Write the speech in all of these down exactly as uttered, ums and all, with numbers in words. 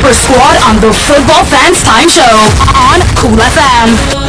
Super Squad on the Football Fans Time Show on Cool F M.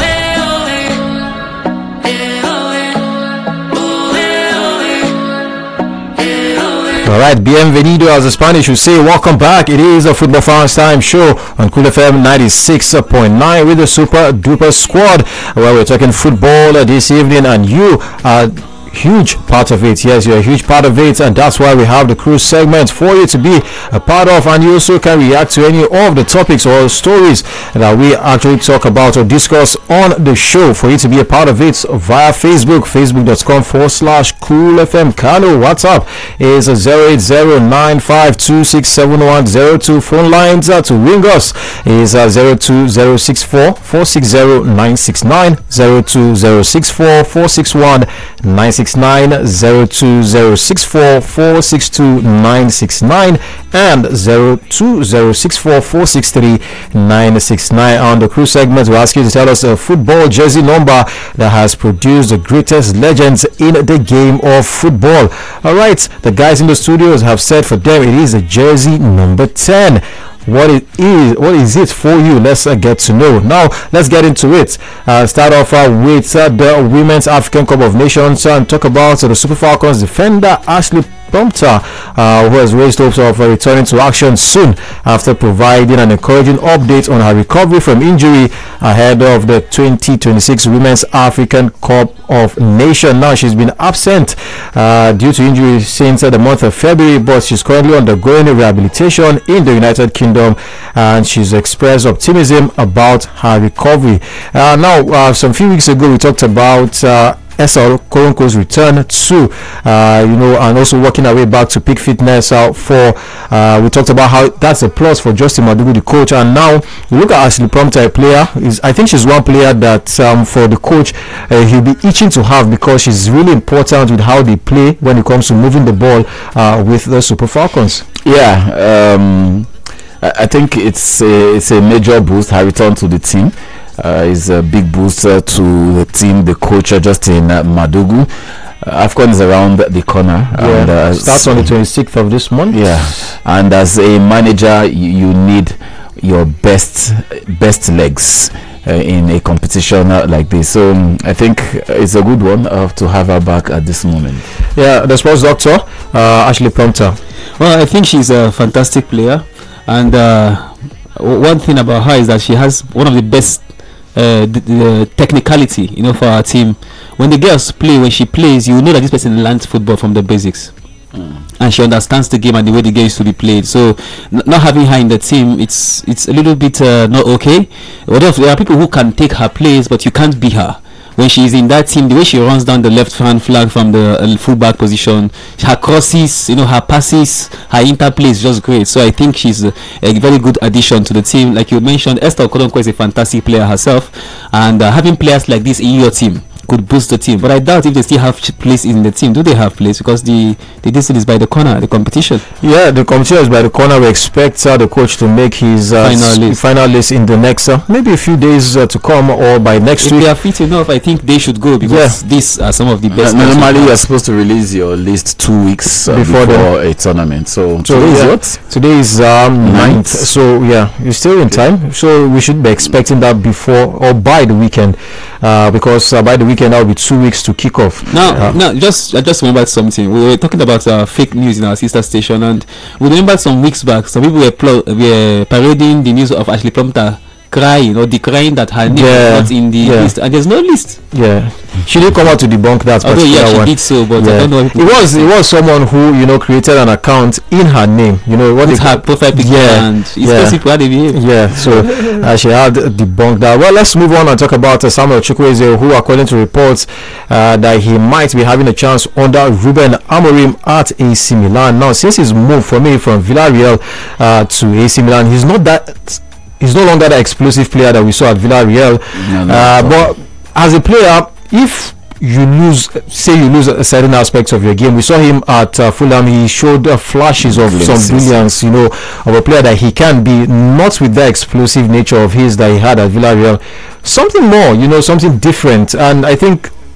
Alright, bienvenido as the Spanish would say. Welcome back. It is a Football Fans Time Show on Cool F M ninety-six point nine with the Super Duper Squad, where we're talking football this evening, and you are huge part of it. Yes, you're a huge part of it, and that's why we have the cruise segment for you to be a part of, and you also can react to any of the topics or stories that we actually talk about or discuss on the show. For you to be a part of it via Facebook, facebook.com forward slash Cool F M Kano. WhatsApp is zero eight zero nine five two six seven one zero two. Phone lines uh, to ring us is uh, zero two zero six four four six zero nine six nine, zero two zero six four four six one nine six nine, zero two zero six four four six two nine six nine, and zero two zero six four four six three nine six nine. On the crew segment, we ask you to tell us a football jersey number that has produced the greatest legends in the game of football. Alright, the guys in the studios have said for them it is a jersey number ten. What it is, what is it for you? Let's uh, get to know. Now, let's get into it. Uh, start off uh, with uh, the Women's African Cup of Nations uh, and talk about uh, the Super Falcons defender Ashley Prompter, uh, who has raised hopes of uh, returning to action soon after providing an encouraging update on her recovery from injury ahead of the twenty twenty-six Women's African Cup of Nations. Now, she's been absent uh, due to injury since uh, the month of February, but she's currently undergoing rehabilitation in the United Kingdom, and she's expressed optimism about her recovery. Uh, now, uh, some few weeks ago, we talked about uh, Esther Koronko's return to, uh, you know, and also working our way back to peak fitness. Uh, for uh, we talked about how that's a plus for Justin Madugu, the coach, and now you look at Ashley Prompter, a player. Is I think she's one player that um, for the coach uh, he'll be itching to have, because she's really important with how they play when it comes to moving the ball uh, with the Super Falcons. Yeah, um, I think it's a, it's a major boost. Her return to the team uh, is a big boost uh, to the team. The coach uh, Justin uh, Madugu. Uh, AFCON is around the corner. Yeah, and, uh, starts on the twenty-sixth of this month. Yeah, and as a manager, you, you need your best best legs uh, in a competition uh, like this. So um, I think it's a good one uh, to have her back at this moment. Yeah, the sports doctor, uh, Ashley Prompter. Well, I think she's a fantastic player, and uh, one thing about her is that she has one of the best uh, the, the technicality, you know, for our team. When the girls play, when she plays, you know that this person learns football from the basics. Mm. And she understands the game and the way the game is to be played. So n- not having her in the team, it's it's a little bit uh, not okay. There are people who can take her place, but you can't be her. When she is in that team, the way she runs down the left hand flag from the uh, fullback position, her crosses, you know, her passes, her interplay is just great. So I think she's a, a very good addition to the team. Like you mentioned, Esther Koronko is a fantastic player herself, and uh, having players like this in your team could boost the team. But I doubt if they still have place in the team. Do they have place? Because the the distance is by the corner, the competition. Yeah, the competition is by the corner. We expect uh, the coach to make his uh, final, list. final list in the next uh, maybe a few days uh, to come, or by next if week. If they are fit enough, I think they should go, because yeah. these are some of the best. Uh, normally, you are supposed to release your list two weeks uh, before, before a tournament. So, so today is what? Today is um, ninth. So yeah, you're still in time. So we should be expecting that before or by the weekend, uh, because uh, by the weekend that will be two weeks to kick off. Now, uh, now, just I just remembered something. We were talking about uh, fake news in our sister station, and we remembered some weeks back, some people were pl- were parading the news of Ashley Prompter crying or decrying that her name yeah, is not in the yeah. list, and there's no list. Yeah, she didn't come out to debunk that. Although yeah, she one. did so, but yeah. I don't know. It was it was someone who, you know, created an account in her name. You know what? It's her profile picture, yeah, and it's yeah. how they behave. Yeah, so uh, she had debunked that. Well, let's move on and talk about uh, Samuel Chukwueze, who, according to reports, uh, that he might be having a chance under Ruben Amorim at A C Milan. Now, since his move from me from Villarreal uh, to A C Milan, he's not that. He's no longer the explosive player that we saw at Villarreal. No, no, uh, no. But as a player, if you lose, say you lose a certain aspects of your game, we saw him at uh, Fulham. He showed uh, flashes of Brilliance. some brilliance, you know, of a player that he can be, not with the explosive nature of his that he had at Villarreal. Something more, you know, something different. And I think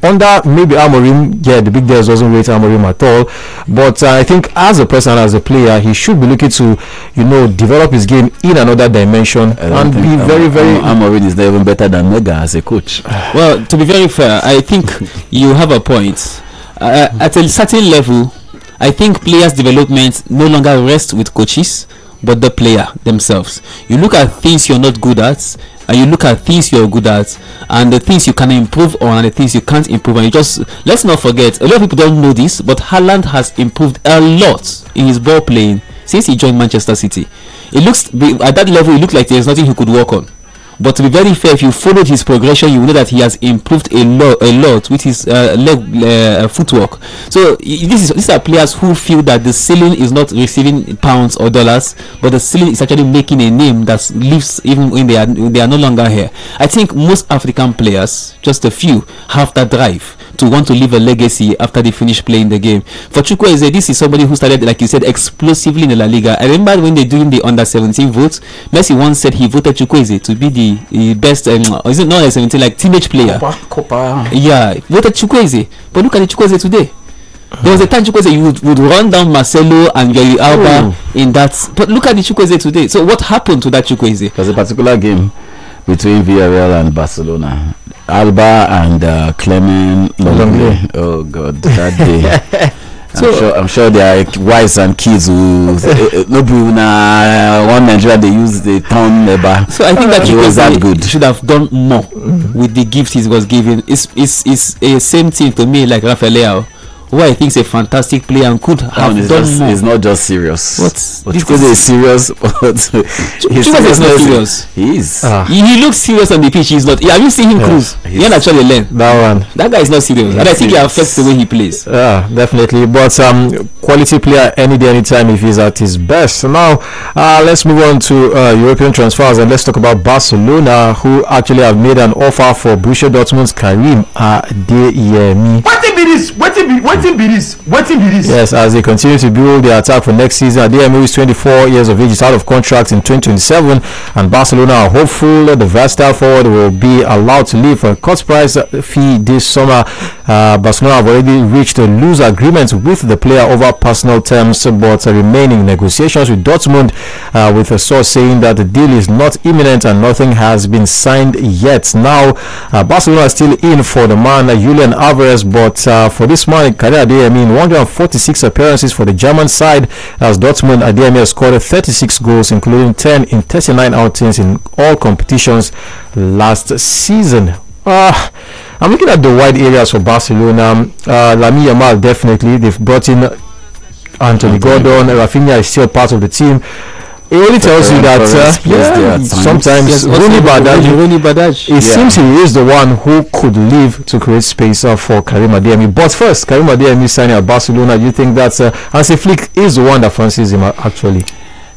under maybe Amorim, yeah, the big girls doesn't rate Amorim at all. But uh, I think as a person, as a player, he should be looking to, you know, develop his game in another dimension and be Am- very, very. Am- Amorim is not even better than Mega as a coach. Well, to be very fair, I think you have a point. Uh, at a certain level, I think players' development no longer rests with coaches, but the player themselves. You look at things you're not good at, and you look at things you're good at, and the things you can improve on, and the things you can't improve. And you just, let's not forget, a lot of people don't know this, but Haaland has improved a lot in his ball playing since he joined Manchester City. It looks at that level, it looked like there's nothing he could work on. But to be very fair, if you followed his progression, you will know that he has improved a lot, a lot with his uh, leg uh, footwork. So y- this is these are players who feel that the ceiling is not receiving pounds or dollars, but the ceiling is actually making a name that lives even when they are they are no longer here. I think most African players, just a few, have that drive to want to leave a legacy after they finish playing the game. For Chukwueze, this is somebody who started, like you said, explosively in the La Liga. I remember when they doing the under seventeen votes, Messi once said he voted Chukwueze to be the, the best, um, is it not under seventeen, like teenage player? Copa, Copa. Yeah, voted Chukwueze. But look at the Chukwueze today. There was a time Chukwueze you would, would run down Marcelo and Yuri Alba Ooh. in that. But look at the Chukwueze today. So what happened to that Chukwueze? There's a particular game between Villarreal and Barcelona. Alba and uh, Clement Longley. Oh God, that day. I'm So- sure I'm sure there are wives and kids who uh, no be na one Nigeria they use the town neighbor. So I think that He was that Chukwueze good. should have done more with the gift he was given. It's it's it's a same thing to me like Rafael Leao, who I think is a fantastic player and could That have one is done just, more. it's not just serious. What? But This Chukwueze is- is serious, but his Chukwueze is not seriousness- serious. He is. Ah, He, he looks serious on the pitch. He's not. Yeah, have you seen him Yeah. cruise? He He's- can actually learn. that one. That guy is not serious, and I think it affects the way he plays. Yeah, definitely. But um, quality player any day, anytime if he's at his best. So now, uh, let's move on to uh, European transfers and let's talk about Barcelona, who actually have made an offer for Borussia Dortmund's Karim Adeyemi. Wetin be this? Wetin be wetin be this? Wetin be this? Yes, as they continue to build their attack for next season, Adeyemi, who is twenty-four years of age, is out of contract in twenty twenty-seven, and Barcelona are hopeful the versatile forward will be allowed to leave for a cut price fee this summer. Uh, Barcelona have already reached a loose agreement with the player over personal terms, but uh, remaining negotiations with Dortmund, uh, with a source saying that the deal is not imminent and nothing has been signed yet. Now, uh, Barcelona is still in for the man uh, Julian Alvarez, but uh, for this man, Karim Adeyemi, in one hundred forty-six appearances for the German side, as Dortmund, Adeyemi has scored thirty-six goals, including ten in thirty-nine outings in all competitions last season. Uh, I'm looking at the wide areas for Barcelona. Uh, Lamine Yamal, definitely. They've brought in Anthony Gordon. Rafinha is still part of the team. It only tells you that uh, yeah, sometimes Yes, Rooney Badaji, Rooney Badaji. it Yeah. seems he is the one who could leave to create space uh, for Karim Adeyemi. But first, Karim Adeyemi signing at Barcelona, do you think that uh, Hansi Flick is the one that fancies him uh, actually?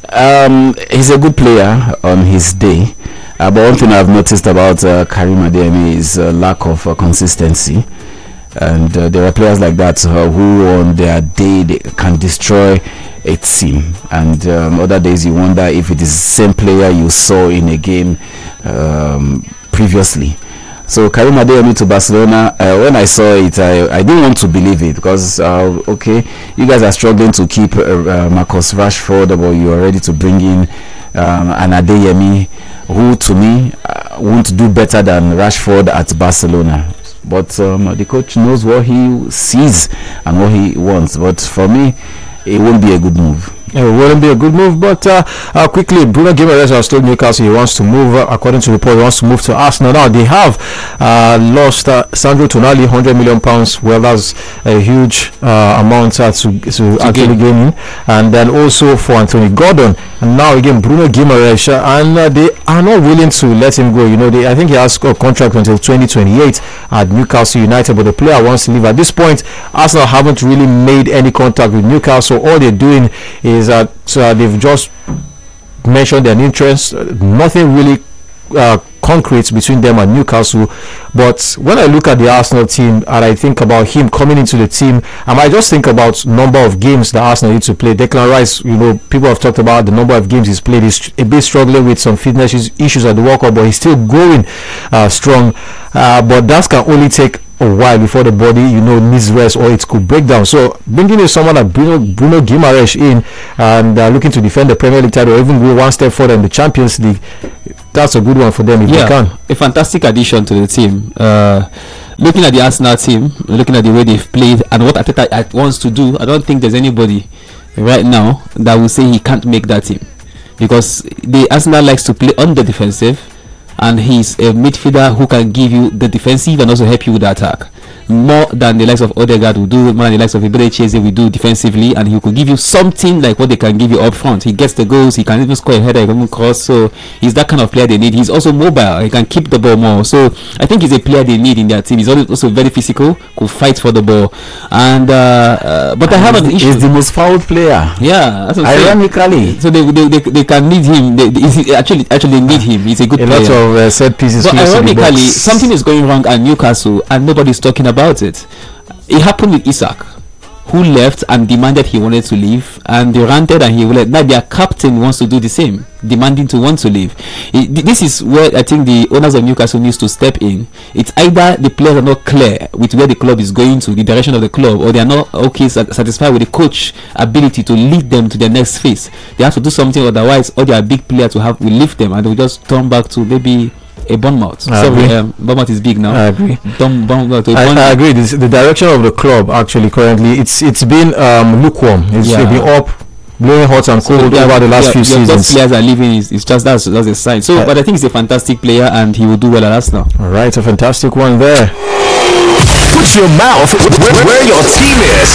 Um, he's a good player on his day, uh, but one thing I've noticed about uh, Karim Adeyemi is uh, lack of uh, consistency. And uh, there are players like that uh, who, on their day, they can destroy a team. And um, other days, you wonder if it is the same player you saw in a game um, previously. So Karim Adeyemi to Barcelona, uh, when I saw it, I, I didn't want to believe it because, uh, okay, you guys are struggling to keep uh, uh, Marcus Rashford, but you are ready to bring in um, an Adeyemi, who to me uh, won't do better than Rashford at Barcelona. But um, the coach knows what he sees and what he wants. But for me, it won't be a good move. It wouldn't be a good move, but uh, uh, quickly, Bruno Guimaraes has told Newcastle he wants to move. Uh, according to report, he wants to move to Arsenal. Now they have uh, lost uh, Sandro Tonali, one hundred million pounds. Well, that's a huge uh, amount uh, to to actually gain in. And then also for Anthony Gordon, and now again Bruno Guimaraes, uh, and uh, they are not willing to let him go. You know, they, I think he has a contract until twenty twenty-eight at Newcastle United, but the player wants to leave. At this point, Arsenal haven't really made any contact with Newcastle. All they're doing is that uh, they've just mentioned their interest. Uh, nothing really uh, concrete between them and Newcastle. But when I look at the Arsenal team and I think about him coming into the team, I might just think about number of games that Arsenal need to play. Declan Rice, you know, people have talked about the number of games he's played. He's a bit struggling with some fitness issues at the World Cup, but he's still going uh, strong. Uh, but that can only take a while before the body, you know, needs rest or it could break down. So bringing in someone like Bruno Bruno Guimaraes in and uh, looking to defend the Premier League title or even go one step further in the Champions League, that's a good one for them if yeah, they can. A fantastic addition to the team. Uh, looking at the Arsenal team, looking at the way they've played and what Arteta wants to do, I don't think there's anybody right now that will say he can't make that team, because the Arsenal likes to play on the defensive, and he's a midfielder who can give you the defensive and also help you with the attack more than the likes of Odegaard will do, more than the likes of Ibere Cheze will do defensively, and he could give you something like what they can give you up front. He gets the goals, he can even score a header, he can even cross, so he's that kind of player they need. He's also mobile, he can keep the ball more, so I think he's a player they need in their team. He's also very physical, could fight for the ball, and uh, uh, but I have an issue. He's the most fouled player. Yeah, that's what I'm ironically. saying. So they, they, they, they can need him. They, they actually actually need him. He's a good A player. lot of uh, set pieces. But close to the ironically, box. something is going wrong at Newcastle and nobody's talking about it. It happened with Isak, who left and demanded he wanted to leave, and they ranted and he let. Now their captain wants to do the same, demanding to want to leave. It, this is where I think the owners of Newcastle needs to step in. It's either the players are not clear with where the club is going to, the direction of the club, or they are not okay satisfied with the coach ability to lead them to their next phase. They have to do something, otherwise all their big players will have will leave them and they will just turn back to maybe a Bournemouth. Sorry, um, Bournemouth is big now. I agree. Dom, Bournemouth, I, I agree. This, the direction of the club actually currently it's it's been um, lukewarm. It's Yeah. been up, blowing hot and cold So, over the last yeah, few your best seasons. players are leaving. Is it's just that's that's a sign. So, Uh, but I think he's a fantastic player and he will do well at Arsenal. All right, a fantastic one there. Put your mouth where, where your team is.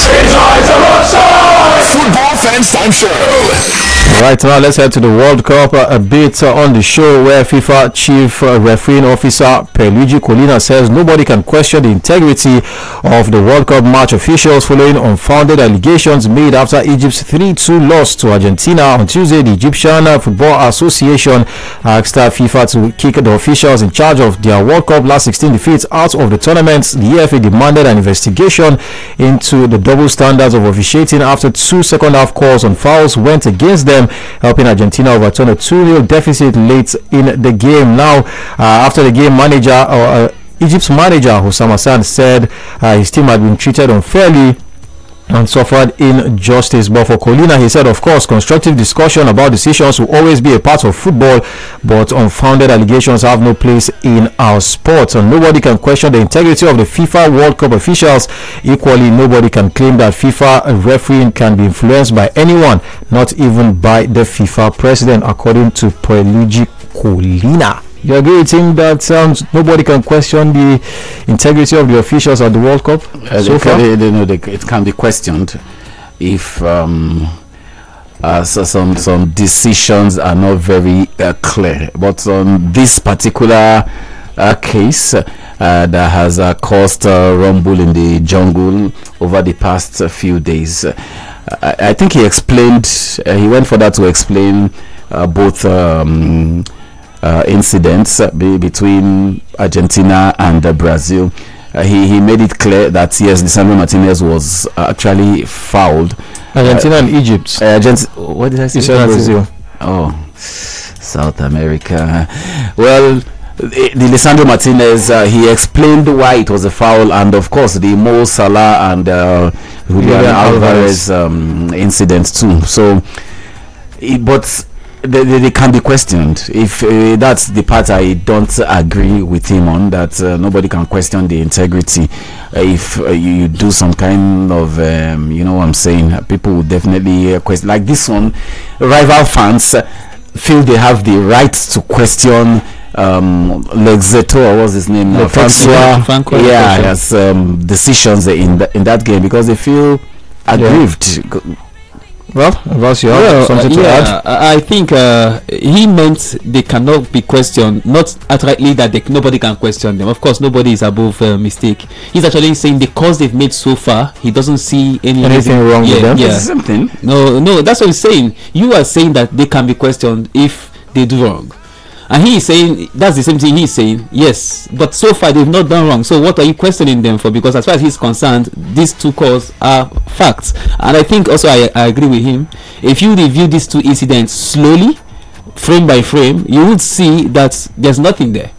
Football Fans Time Show. Right now, let's head to the World Cup. Uh, a bit uh, on the show where FIFA chief uh, refereeing officer Pierluigi Collina says nobody can question the integrity of the World Cup match officials following unfounded allegations made after Egypt's three two loss to Argentina on Tuesday. The Egyptian uh, Football Association asked uh, FIFA to kick the officials in charge of their World Cup last sixteen defeats out of the tournament. The E F A demanded an investigation into the double standards of officiating after two second half calls on fouls went against them, helping Argentina overturn a two nil deficit late in the game. Now, uh, after the game, manager or uh, Egypt's manager Hussam Hassan said uh, his team had been treated unfairly and suffered injustice. But for Collina, he said, of course, constructive discussion about decisions will always be a part of football, but unfounded allegations have no place in our sport, and nobody can question the integrity of the FIFA World Cup officials. Equally, nobody can claim that FIFA refereeing can be influenced by anyone, not even by the FIFA president, according to Pierluigi Collina. You agree with him that um, nobody can question the integrity of the officials at the World Cup Uh, so they, far? they, they know they, it can be questioned if um, uh, so some some decisions are not very uh, clear. But on this particular uh, case uh, that has uh, caused uh, rumble in the jungle over the past uh, few days, uh, I, I think he explained. Uh, he went further to explain uh, both. Um, Uh, incidents uh, be between Argentina and uh, Brazil. Uh, he, he made it clear that yes, Lisandro Martinez was uh, actually fouled. Argentina uh, and Egypt. Uh, Argent- what did I say? You said Brazil. Oh, South America. Well, the, the Lisandro Martinez, uh, he explained why it was a foul, and of course the Mo Salah and uh, Julian Alvarez um, incident too. So, it, but They, they, they can be questioned. If uh, that's the part I don't agree with him on, that uh, nobody can question the integrity. Uh, if uh, you, you do some kind of, um, you know what I'm saying, people will definitely uh, question. Like this one, rival fans uh, feel they have the right to question um Lexeto, or what's his name now, Francois, Francois, yeah, has um, decisions in, th- in that game because they feel aggrieved. Yeah. Well, Ross, you have Well, something uh, to yeah, add? I I think uh, he meant they cannot be questioned, not outrightly that they, nobody can question them. Of course, nobody is above uh, mistake. He's actually saying the calls they've made so far, he doesn't see any Anything reason. wrong yeah, with them? Yeah. It's the same thing. No, no, that's what he's saying. You are saying that they can be questioned if they do wrong. And he is saying that's the same thing he's saying. Yes, but so far they've not done wrong. So what are you questioning them for? Because as far as he's concerned, these two calls are facts. And I think also I, I agree with him. If you review these two incidents slowly, frame by frame, you would see that there's nothing there.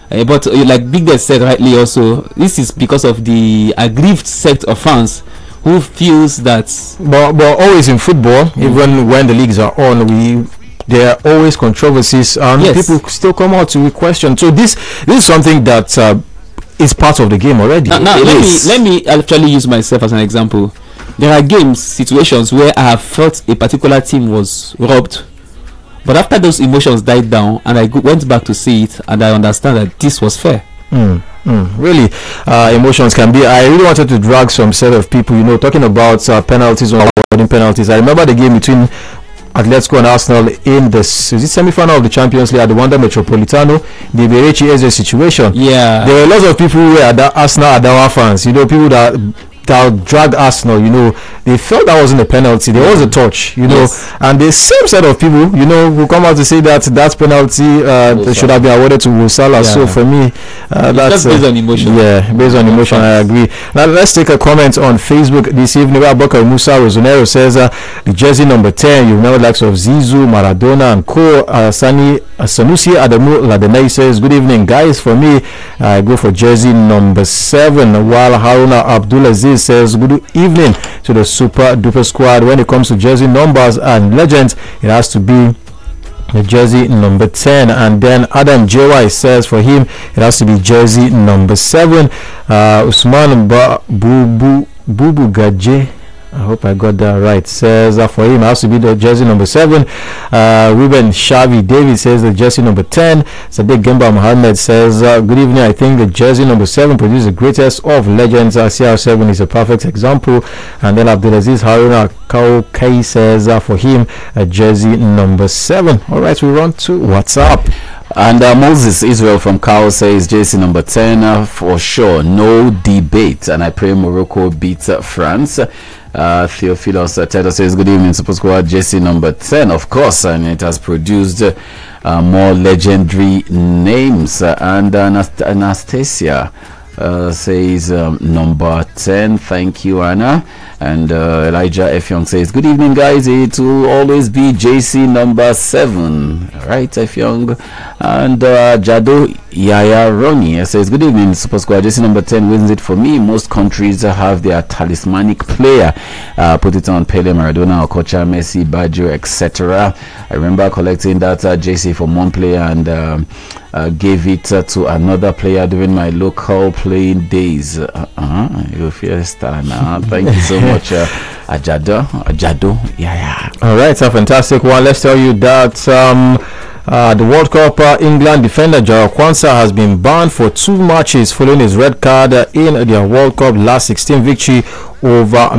Uh, but uh, like Big Dad said rightly, also this is because of the aggrieved sect of fans who feels that. But but always in football, mm. even when the leagues are on, we. There are always controversies, and yes. people still come out to question. So this this is something that uh, is part of the game already. Now, now let is. me let me actually use myself as an example. There are games, situations where I have felt a particular team was robbed, but after those emotions died down, and I go, went back to see it, and I understand that this was fair. Mm. Mm, really, uh, emotions can be. I really wanted to drag some set of people, you know, talking about uh, penalties or awarding penalties. I remember the game between Atletico and Arsenal in the semi-final of the Champions League at the Wanda Metropolitano, the Berechi Eze situation. Yeah, there were lots of people who were the Arsenal Adawa fans, you know, people that that dragged Arsenal, you know, they felt that wasn't a penalty. There was a touch, you know, yes. and the same set of people, you know, who come out to say that that penalty uh, should have been awarded to Musala. Yeah. So for me, uh, that's based uh, on emotion. Yeah, based on emotion, I agree. Now let's take a comment on Facebook this evening. Abubakar Musa Rosonero says uh, the jersey number ten, you remember the likes of Zizou, Maradona, and Co. Uh, Sani uh, Sanusi Adamu Ladenei says, good evening, guys. For me, I go for jersey number seven. While Haruna Abdulaziz says, good evening to the Super Duper Squad. When it comes to jersey numbers and legends, it has to be the jersey number ten. And then Adam J Y says for him it has to be jersey number seven. uh, Usman ba- Bubu Bubu Gaje, I hope I got that right, says uh, for him it has to be the jersey number seven. uh, Ruben Shavi David says the jersey number ten. Sadiq Gemba Mohammed says uh, good evening, I think the jersey number seven produces the greatest of legends. uh, C R seven is a perfect example. And then Abdulaziz Haruna Kaukai says uh, for him a jersey number seven. Alright, we run to WhatsApp. And uh, Moses Israel from Kao says jersey number ten uh, for sure, no debate. And I pray Morocco beats uh, France. Uh, Theophilos uh, Teta says good evening, Super Squad, jersey number ten, of course, and it has produced uh, uh, more legendary names. Uh, and uh, Anast- Anastasia uh, says um, number ten. Thank you, Anna. And uh, Elijah F. Young says good evening, guys. It will always be J C number seven, right, F. Young. And uh, Jado Yaya Roni says good evening, Super Squad, J C number ten wins it for me. Most countries have their talismanic player, uh, put it on Pele, Maradona, Okocha, Messi, Baggio, etc. I remember collecting that uh, J C from one player and um, uh, gave it uh, to another player during my local playing days. Uh-huh. You feel star now. Thank you so much, uh, Ajado, Ajado, yeah, yeah. All right, it's a fantastic one. Let's tell you that um, uh, the World Cup uh, England defender Jarrell Kwanzaa has been banned for two matches following his red card uh, in their World Cup last sixteen victory over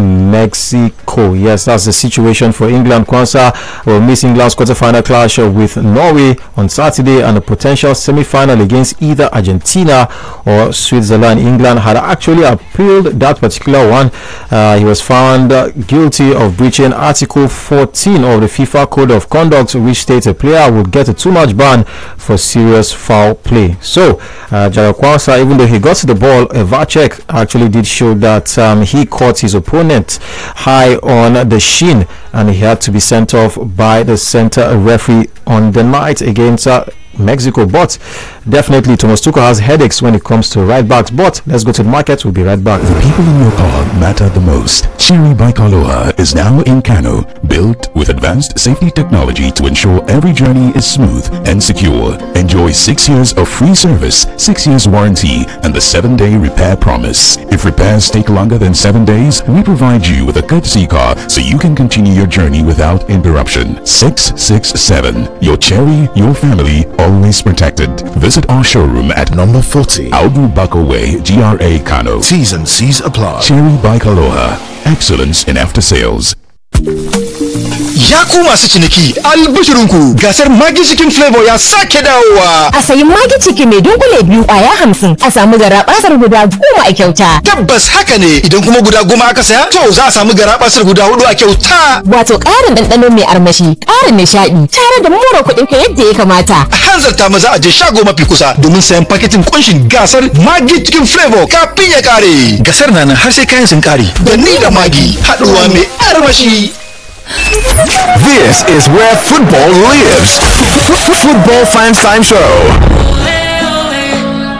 Mexico. Yes, that's the situation for England. Kwanzaa will miss England's quarter-final clash with Norway on Saturday and a potential semi-final against either Argentina or Switzerland. England had actually appealed that particular one. Uh, he was found uh, guilty of breaching Article fourteen of the FIFA Code of Conduct, which states a player would get a two-match ban for serious foul play. So, uh, Jarrell Kwanzaa, even though he got to the ball, a V A R check actually did show that um, he caught his opponent high on the shin, and he had to be sent off by the center referee on the night against uh, Mexico. But definitely Thomas Tuchel has headaches when it comes to right backs. But let's go to the market. We'll be right back. The people in your car matter the most. Chery Bike Aloha is now in Kano, built with advanced safety technology to ensure every journey is smooth and secure. Enjoy six years of free service, six years warranty, and the seven-day repair promise. If repairs take longer than seven days, we provide you with a courtesy car so you can continue your journey without interruption. six six seven. Your Chery, your family, always protected. Visit our showroom at number forty Audu Bako Way, G R A Kano. T's and C's apply. Chery Bike Aloha. Excellence in after sales. Ya ku masu ciniki, albishirinku gasar Maggi Chicken Flavor ya sake dawowa. A sayi Maggi Chicken mai dunkule biyu kwaya hamsin a samu garabasar guda goma a kyauta. Tabbas haka ne, idan kuma guda goma aka saya to za a samu garabasar guda hudu a kyauta. Wato ƙarin ɗanɗano mai armashi, ƙarin nishaɗi, tare da more kuɗin ka yadda ya kamata. A hanzarta maza a je shago mafi kusa domin sayan paketin kunshin gasar Maggi Chicken Flavor kafin ya kare. Gasar na nan har sai kayan sun kare. Da ni da Maggi haɗuwa mai armashi. This is where football lives. Football Fans Time Show.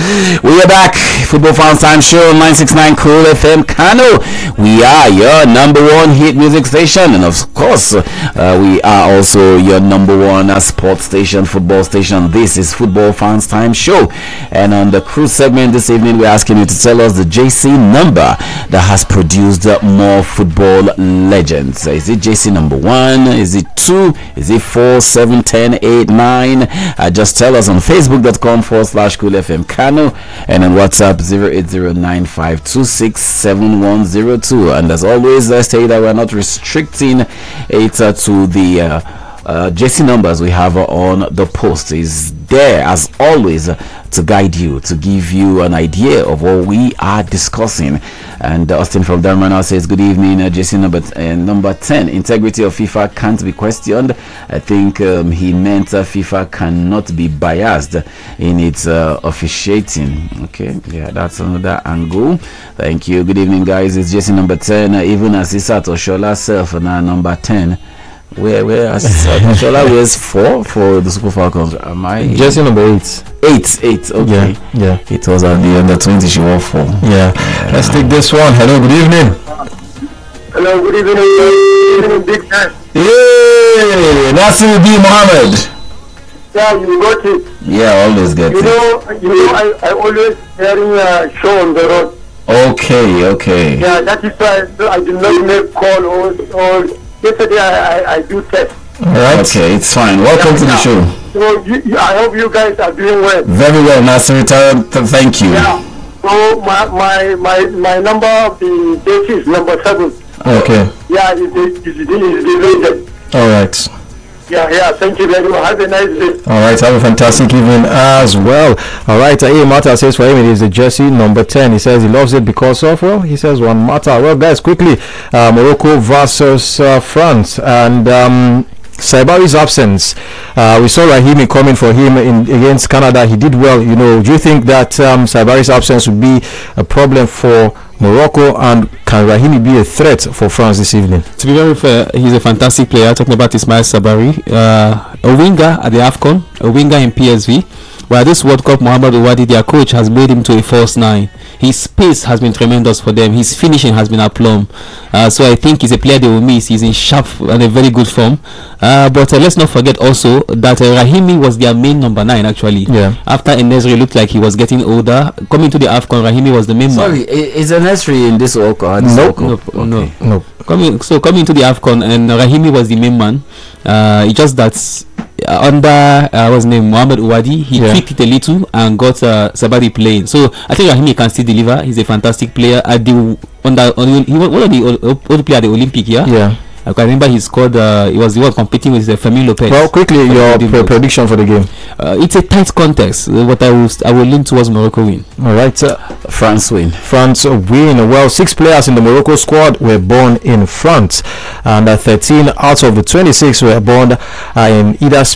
We are back. Football Fans Time Show, nine sixty-nine Cool F M Kano. We are your number one hit music station, and of course, uh, we are also your number one uh, sports station, football station. This is Football Fans Time Show, and on the cruise segment this evening, we're asking you to tell us the J C number that has produced uh, more football legends. Is it J C number one? Is it two? Is it four, seven, ten, eight, nine? Uh, just tell us on Facebook.com forward slash Cool F M Kano, and on WhatsApp zero eight zero nine five two six seven one zero two. And as always, I say that we're not restricting it uh, to the uh, uh, J C numbers we have uh, on the post. Is there as always uh, to guide you, to give you an idea of what we are discussing. And uh, Austin from Darmana says, good evening, uh, J C number uh, number ten. Integrity of FIFA can't be questioned. I think um, he meant uh, FIFA cannot be biased in its uh, officiating. Okay, yeah, that's another angle. Thank you. Good evening, guys. It's J C number ten. Uh, even as Isat Oshola self now number ten. Where where Oshola wears four for the Super Falcons. Am I Jersey number eight? Eight, eight. Okay, yeah, yeah. It was at the under twenty. She wore four. Yeah. yeah. Let's take this one. Hello, good evening. Hello, good evening. Good evening, big man. Hey, Nasir B. Mohammed. Yeah, you got it. Yeah, always get you it. Know, you know, I I always hearing a show on the road. Okay, okay. Yeah, that is why I did not make call or or. Yesterday I, I, I do test. Alright. Okay, it's fine. Welcome yeah, to the yeah. show. So you, you, I hope you guys are doing well. Very well, Nasir. Th- thank you. Yeah. So my my my, my number of the J C is number seven. Okay. Yeah, it is it, it, it, it, Alright. Yeah, yeah, thank you very much. Have a nice day. Alright, have a fantastic evening as well. Alright, uh, A Mata says for him it is the jersey number ten. He says he loves it because of, well, he says one matter. Well, guys, quickly, uh, Morocco versus uh, France, and um, Saibari's absence. Uh, we saw Rahimi coming for him in against Canada. He did well. You know, do you think that um, Saibari's absence would be a problem for Morocco, and can Rahimi be a threat for France this evening? To be very fair, he's a fantastic player. Talking about Ismail Sabari, uh, a winger at the AFCON, a winger in P S V. While this World Cup, Mohamed Ouadi, their coach, has made him to a false nine. His pace has been tremendous for them. His finishing has been aplomb. Uh, so I think he's a player they will miss. He's in sharp and a very good form. Uh, but uh, let's not forget also that uh, Rahimi was their main number nine actually. Yeah. After Enesri looked like he was getting older, coming to the AFCON, Rahimi was the main man. Sorry, is Enesri in this World Cup? Nope, nope, okay. no, no. Coming, so coming to the AFCON, and Rahimi was the main man. Uh, it's just that uh, under uh, what's his name, Mohamed Ouadi, he yeah. tweaked it a little and got uh, Sabari playing. So I think Rahimi can still deliver. He's a fantastic player. At the on the on, he was one of the old player at the Olympic, yeah. Yeah. I can remember he scored. Uh, he was the one competing with uh, Fermin Lopez. Well, quickly, your pre- prediction for the game. Uh, it's a tight contest. Uh, what I will I will lean towards Morocco win. All right, uh, France win. France win. Well, six players in the Morocco squad were born in France, and uh, thirteen out of the twenty-six were born uh, in either